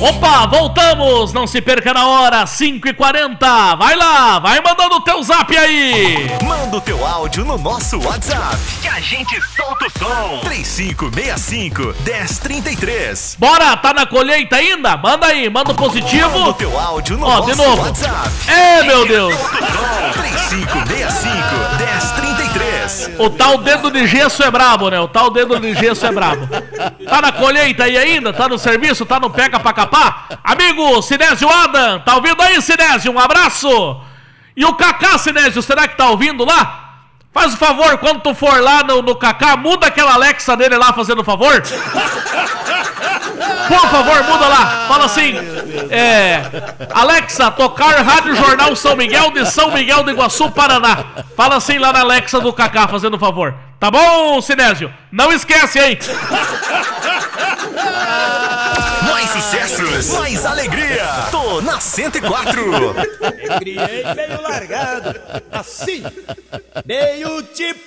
Opa, voltamos, não se perca na hora, 5h40, vai lá, vai mandando o teu zap aí. Manda o teu áudio no nosso WhatsApp, que a gente solta o som. 3565-1033. Bora, tá na colheita ainda? Manda aí, manda o positivo. Manda o teu áudio no nosso de novo. WhatsApp. Meu Deus. 3565-1033. O tal dedo de gesso é brabo, né? O tal dedo de gesso é brabo. Tá na colheita aí ainda? Tá no serviço? Tá no pega pra capar? Amigo Sinésio Adam, tá ouvindo aí, Sinésio? Um abraço! E o Cacá, Sinésio, será que tá ouvindo lá? Faz o favor, quando tu for lá no Cacá, muda aquela Alexa dele lá, fazendo o favor. Por favor, muda lá. Fala assim, Alexa, tocar Rádio Jornal São Miguel de São Miguel do Iguaçu, Paraná. Fala assim lá na Alexa do Cacá, fazendo o favor. Tá bom, Sinésio? Não esquece, hein? Mais sucessos, mais alegria. Tô na 104. Criei meio largado, assim, meio tipo.